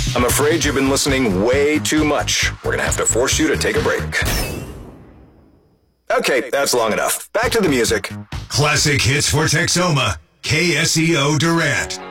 I'm afraid you've been listening way too much. We're going to have to force you to take a break. Okay, that's long enough. Back to the music. Classic hits for Texoma. KSEO Durant.